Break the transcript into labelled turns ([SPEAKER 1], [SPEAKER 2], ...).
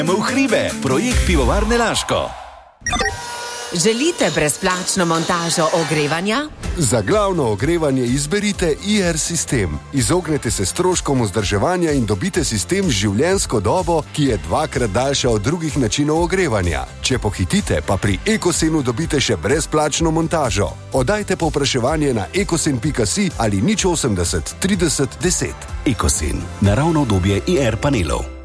[SPEAKER 1] V hribe, projekt Pivovarne Laško.
[SPEAKER 2] Želite brezplačno montažo ogrevanja?
[SPEAKER 3] Za glavno ogrevanje izberite IR sistem. Izognete se stroškom vzdrževanja in dobite sistem z življenjsko dobo, ki je 2-krat daljša od drugih načinov ogrevanja. Če pohitite, pa pri Ekosenu dobite še brezplačno montažo. Oddajte povpraševanje na ekosen.si ali 080 30 10.
[SPEAKER 1] Ekosen, naravno obdobje IR panelov.